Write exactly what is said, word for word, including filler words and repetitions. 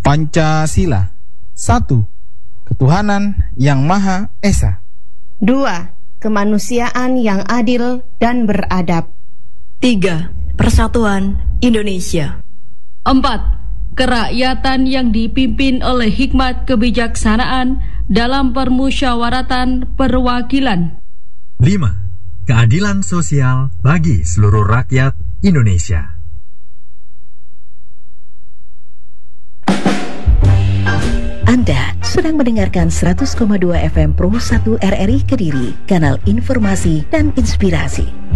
Pancasila. Satu, ketuhanan yang Maha Esa. Dua, kemanusiaan yang adil dan beradab. Tiga, persatuan Indonesia. Empat, kerakyatan yang dipimpin oleh hikmat kebijaksanaan dalam permusyawaratan perwakilan. Lima, keadilan sosial bagi seluruh rakyat Indonesia. Anda sedang mendengarkan seratus koma dua F M Pro satu R R I Kediri, kanal informasi dan inspirasi.